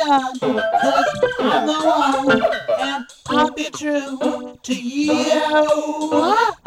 done, 'cause I'm the one, and I'll be true to you.